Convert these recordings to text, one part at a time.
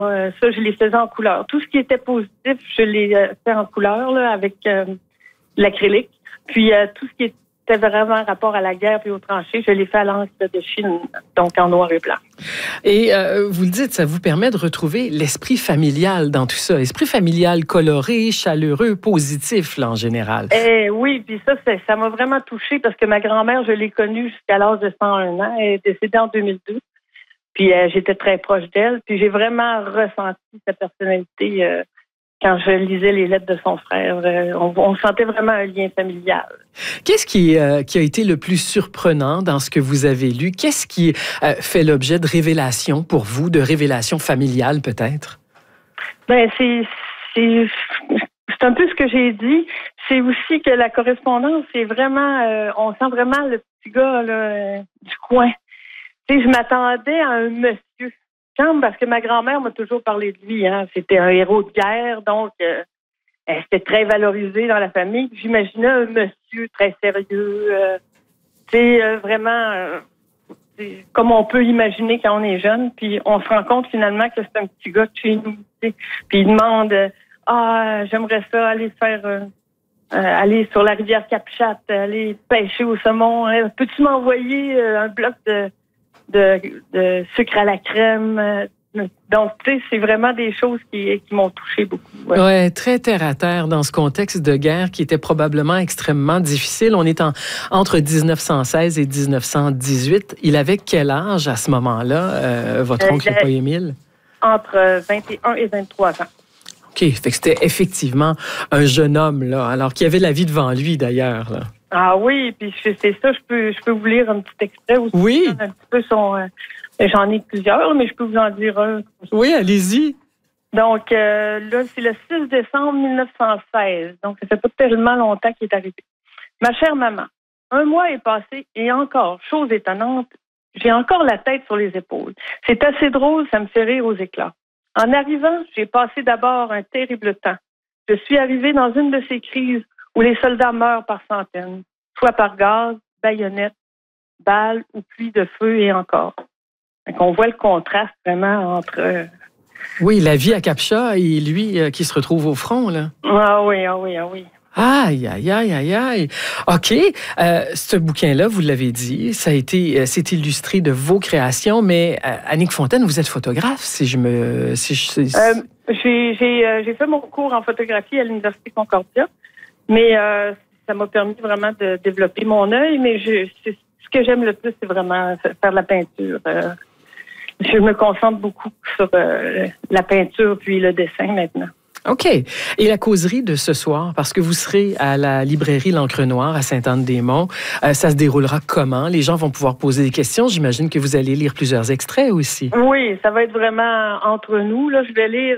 Ça, je les faisais en couleur. Tout ce qui était positif, je les fait en couleur là, avec l'acrylique. Puis tout ce qui était vraiment rapport à la guerre puis aux tranchées, je l'ai fait à l'encre de Chine, donc en noir et blanc. Et vous le dites, ça vous permet de retrouver l'esprit familial dans tout ça. Esprit familial coloré, chaleureux, positif là, en général. Oui, puis ça m'a vraiment touchée parce que ma grand-mère, je l'ai connue jusqu'à l'âge de 101 ans. Elle est décédée en 2002. Puis j'étais très proche d'elle. Puis j'ai vraiment ressenti sa personnalité quand je lisais les lettres de son frère. On sentait vraiment un lien familial. Qu'est-ce qui a été le plus surprenant dans ce que vous avez lu? Qu'est-ce qui fait l'objet de révélations pour vous, de révélations familiales peut-être? Ben c'est un peu ce que j'ai dit. C'est aussi que la correspondance, c'est vraiment, on sent vraiment le petit gars là, du coin. Tu sais, je m'attendais à un monsieur. Parce que ma grand-mère m'a toujours parlé de lui. Hein. C'était un héros de guerre, donc c'était très valorisé dans la famille. J'imaginais un monsieur très sérieux. Vraiment comme on peut imaginer quand on est jeune. Puis on se rend compte finalement que c'est un petit gars de chez nous. T'sais. Puis il demande j'aimerais ça aller faire aller sur la rivière Cap-Chat, aller pêcher au saumon. Peux-tu m'envoyer un bloc de sucre à la crème? Donc, tu sais, c'est vraiment des choses qui m'ont touché beaucoup. Ouais, très terre à terre dans ce contexte de guerre qui était probablement extrêmement difficile. On est entre 1916 et 1918. Il avait quel âge à ce moment-là, votre oncle Paul-Émile? Entre 21 et 23 ans. OK, fait que c'était effectivement un jeune homme, là, alors qu'il avait la vie devant lui, d'ailleurs, là. Ah oui, puis c'est ça, je peux vous lire un petit extrait aussi. Oui. Un petit peu j'en ai plusieurs, mais je peux vous en dire un. Oui, allez-y. Donc, là, c'est le 6 décembre 1916. Donc, ça fait pas tellement longtemps qu'il est arrivé. Ma chère maman, un mois est passé et encore, chose étonnante, j'ai encore la tête sur les épaules. C'est assez drôle, ça me fait rire aux éclats. En arrivant, j'ai passé d'abord un terrible temps. Je suis arrivée dans une de ces crises où les soldats meurent par centaines, soit par gaz, baïonnettes, balles ou pluie de feu et encore. Donc, on voit le contraste vraiment entre... Oui, la vie à Cap-Chat et lui qui se retrouve au front, là. Ah oui. Aïe, aïe, aïe, aïe, aïe. OK. Ce bouquin-là, vous l'avez dit, c'est illustré de vos créations, mais Annick Fontaine, vous êtes photographe, J'ai fait mon cours en photographie à l'Université Concordia. Mais ça m'a permis vraiment de développer mon œil. Mais ce que j'aime le plus, c'est vraiment faire de la peinture. Je me concentre beaucoup sur la peinture puis le dessin maintenant. OK. Et la causerie de ce soir, parce que vous serez à la librairie L'Encre Noire à Sainte-Anne-des-Monts, ça se déroulera comment? Les gens vont pouvoir poser des questions. J'imagine que vous allez lire plusieurs extraits aussi. Oui, ça va être vraiment entre nous. Là, je vais lire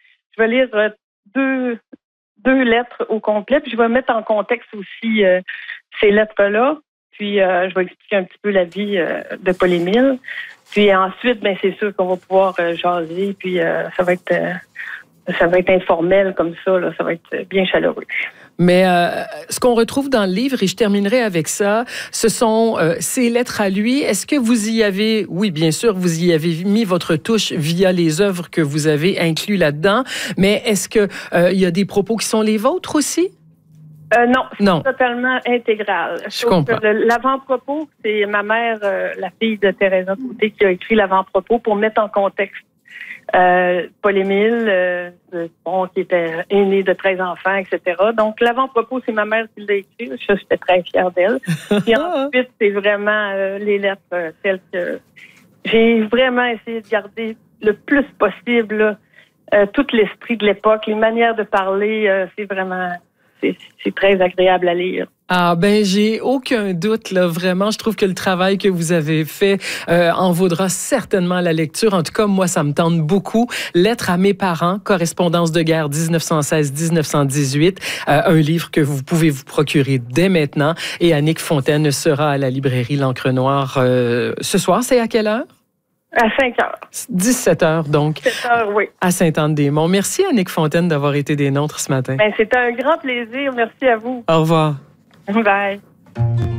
deux lettres au complet, puis je vais mettre en contexte aussi ces lettres-là. Puis je vais expliquer un petit peu la vie de Paul-Émile. Puis ensuite, ben c'est sûr qu'on va pouvoir jaser, puis ça va être informel comme ça, là, ça va être bien chaleureux. Mais ce qu'on retrouve dans le livre, et je terminerai avec ça, ce sont ces lettres à lui. Est-ce que vous y avez, oui, bien sûr, vous y avez mis votre touche via les œuvres que vous avez inclus là-dedans, mais est-ce que il y a des propos qui sont les vôtres aussi? Non, c'est totalement intégral. Je comprends. L'avant-propos, c'est ma mère, la fille de Thérèse Côté, qui a écrit l'avant-propos pour mettre en contexte Paul-Émile, qui était aîné de 13 enfants, etc. Donc, l'avant-propos, c'est ma mère qui l'a écrit. J'étais très fière d'elle. Puis ensuite, c'est vraiment les lettres telles que... J'ai vraiment essayé de garder le plus possible tout l'esprit de l'époque, les manières de parler, c'est vraiment... C'est très agréable à lire. Ah ben j'ai aucun doute là, vraiment. Je trouve que le travail que vous avez fait en vaudra certainement la lecture. En tout cas, moi, ça me tente beaucoup. Lettres à mes parents, correspondance de guerre 1916-1918, un livre que vous pouvez vous procurer dès maintenant. Et Annick Fontaine sera à la librairie L'Encre Noire ce soir. C'est à quelle heure? À 5 heures. 17 heures, donc. 17 heures, oui. À Sainte-Anne-des-Monts. Merci, Annick Fontaine, d'avoir été des nôtres ce matin. C'était un grand plaisir. Merci à vous. Au revoir. Bye.